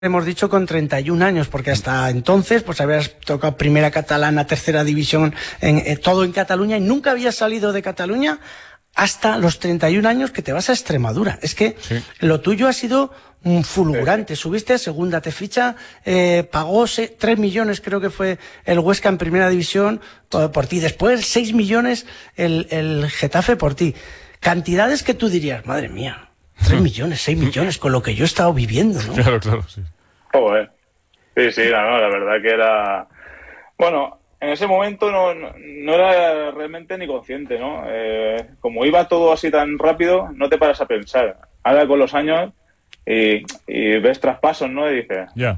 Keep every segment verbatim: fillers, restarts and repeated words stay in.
hemos dicho con treinta y un años, porque hasta entonces pues habías tocado primera catalana, tercera división, en, en, todo en Cataluña, y nunca habías salido de Cataluña hasta los treinta y un años que te vas a Extremadura. Es que sí. Lo tuyo ha sido un fulgurante. Subiste a segunda, te ficha, eh, pagó tres millones, creo que fue el Huesca en primera división por, por ti. Después seis millones el, el Getafe por ti. Cantidades que tú dirías, madre mía, tres millones, seis millones, con lo que yo he estado viviendo, ¿no? Claro, claro, sí. Joder. Sí, sí, no, no, la verdad que era... Bueno, en ese momento no, no, no era realmente ni consciente, ¿no? Eh, como iba todo así tan rápido, no te paras a pensar. Ahora con los años y, y ves traspasos, ¿no? Y dices, yeah.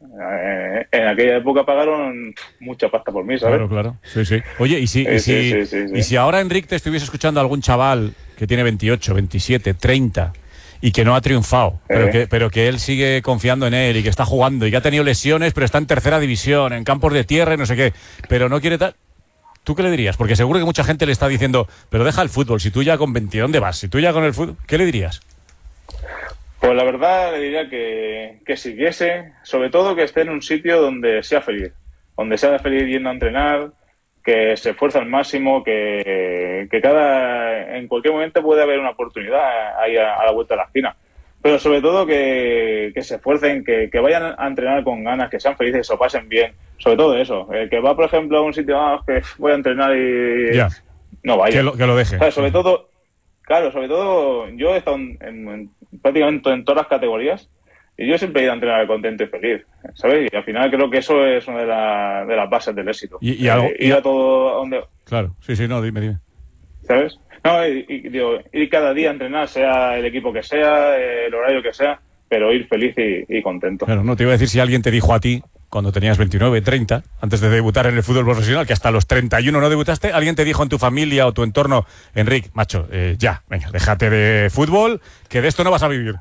eh, en aquella época pagaron mucha pasta por mí, ¿sabes? Claro, claro. Sí, sí. Oye, ¿y si, sí, y si, sí, sí, sí, sí. y si ahora, Enric, te estuviese escuchando algún chaval que tiene veintiocho, veintisiete, treinta... y que no ha triunfado, eh. pero, que, pero que él sigue confiando en él y que está jugando y que ha tenido lesiones, pero está en tercera división, en campos de tierra y no sé qué, pero no quiere tal... ¿Tú qué le dirías? Porque seguro que mucha gente le está diciendo, pero deja el fútbol, si tú ya con veinte, ¿dónde vas? Si tú ya con el fútbol, ¿qué le dirías? Pues la verdad le diría que, que siguiese, sobre todo que esté en un sitio donde sea feliz, donde sea feliz yendo a entrenar, que se esfuerza al máximo, que, que cada en cualquier momento puede haber una oportunidad ahí a, a la vuelta de la esquina. Pero sobre todo que, que se esfuercen, que, que vayan a entrenar con ganas, que sean felices, que se lo pasen bien. Sobre todo eso. El que va, por ejemplo, a un sitio, ah, que voy a entrenar y... Ya. No vaya. Que lo, que lo deje. O sea, sobre todo, claro, sobre todo yo he estado en, en, en, prácticamente en todas las categorías. Y yo siempre he ido a entrenar contento y feliz, ¿sabes? Y al final creo que eso es una de, la, de las bases del éxito. Y, y algo, eh, ir a todo donde... Claro, sí, sí, no, dime, dime. ¿Sabes? No, y, y digo, ir cada día a entrenar, sea el equipo que sea, el horario que sea, pero ir feliz y, y contento. Claro, no, te iba a decir si alguien te dijo a ti, cuando tenías veintinueve, treinta, antes de debutar en el fútbol profesional, que hasta los treinta y uno no debutaste, alguien te dijo en tu familia o tu entorno, Enric, macho, eh, ya, venga, déjate de fútbol, que de esto no vas a vivir.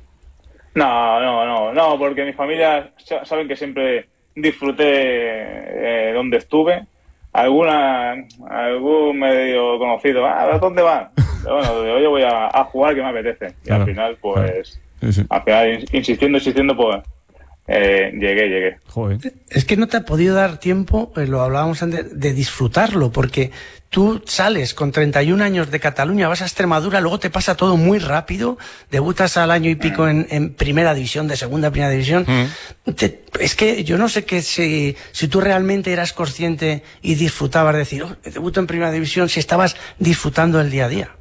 No, no, no, no, porque mi familia saben que siempre disfruté eh, donde estuve. Alguna, algún medio conocido, ah, ¿dónde vas? Bueno, yo voy a, a jugar que me apetece. Y claro, al final, pues, claro. sí, sí. al final, insistiendo, insistiendo, pues, eh, llegué, llegué. Joder. Es que no te ha podido dar tiempo, eh, lo hablábamos antes, de disfrutarlo, porque tú sales con treinta y un años de Cataluña, vas a Extremadura, luego te pasa todo muy rápido, debutas al año y pico en, en primera división, de segunda a primera división. Mm. Te, es que yo no sé que si, si tú realmente eras consciente y disfrutabas de decir, oh, debuto en primera división, si estabas disfrutando el día a día.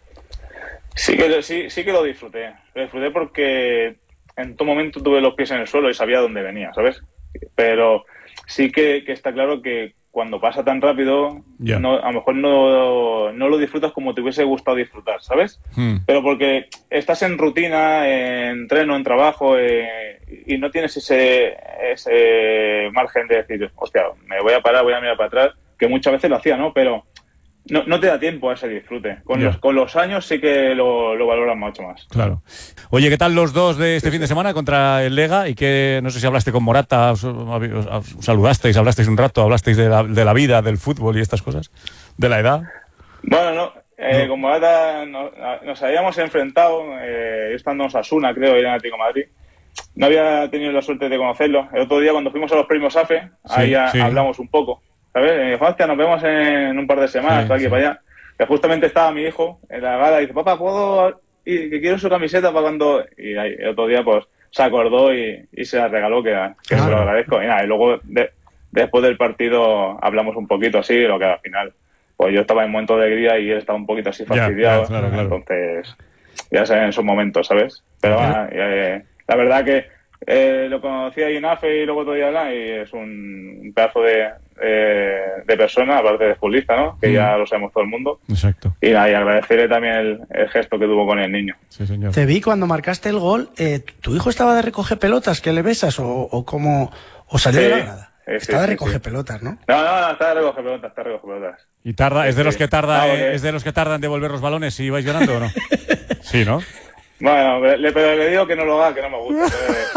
Sí que, sí, sí que lo disfruté. Lo disfruté porque en todo momento tuve los pies en el suelo y sabía dónde venía, ¿sabes? Pero sí que, que está claro que cuando pasa tan rápido, yeah. no, a lo mejor no, no lo disfrutas como te hubiese gustado disfrutar, ¿sabes? Hmm. Pero porque estás en rutina, en entreno, en trabajo, eh, y no tienes ese, ese margen de decir, hostia, me voy a parar, voy a mirar para atrás, que muchas veces lo hacía, ¿no? Pero no, no te da tiempo a ese disfrute. Con, yeah. los, con los años sí que lo, lo valoran mucho más. Claro. Oye, ¿qué tal los dos de este sí, fin de semana contra el Lega? Y que no sé si hablaste con Morata, os, os, os saludasteis, hablasteis un rato, hablasteis de la, de la vida, del fútbol y estas cosas, de la edad. Bueno, no, eh, no. con Morata nos, nos habíamos enfrentado, eh, estando en Osasuna, creo, en Atlético de Madrid. No había tenido la suerte de conocerlo. El otro día, cuando fuimos a los premios AFE, sí, ahí a, sí. hablamos un poco. ¿Sabes? Me dijo, hostia, nos vemos en un par de semanas, sí, aquí sí. para allá. Que justamente estaba mi hijo en la gala y dice, papá, ¿puedo ir? Que quiero su camiseta para cuando... Y ahí, el otro día, pues, se acordó y, y se la regaló, que, que claro. se lo agradezco. Y nada, y luego, de, después del partido, hablamos un poquito así, lo que al final, pues yo estaba en momento de alegría y él estaba un poquito así fastidiado. Ya, claro, claro. Entonces, ya sé, en esos momentos, ¿sabes? Pero bueno, eh, la verdad que eh, lo conocí ahí en AFE y luego todavía acá y es un, un pedazo de... Eh, de persona, aparte de futbolista, ¿no? Que mm. ya lo sabemos todo el mundo. Exacto. Y nada, y agradecerle también el, el gesto que tuvo con el niño. Sí, señor. Te vi cuando marcaste el gol, eh, ¿tu hijo estaba de recoger pelotas? ¿Que le besas? ¿O, o cómo? ¿O salió sí, de la grada? Sí, estaba sí, de recoger sí. pelotas, ¿no? No, no, no, está de recoger pelotas, está de recoger pelotas. ¿Y tarda? ¿Es de los que tarda, sí. eh, es de los que tardan en devolver los balones si vais llorando o no? Sí, ¿no? Bueno, le, pero le digo que no lo haga, que no me gusta.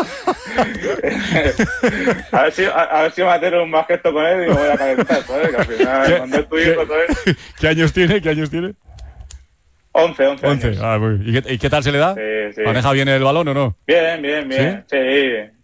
a ver si a, a ver si va a tener un más gesto con él y me voy a calentar, ¿sabes? Que al final, cuando es tu hijo, ¿sabes? ¿Qué años tiene? ¿Qué años tiene? once, once, once. años. Ah, muy bien. ¿Y qué, ¿Y qué tal se le da? Sí, sí. ¿Maneja bien el balón o no? Bien, bien, bien. Sí, sí.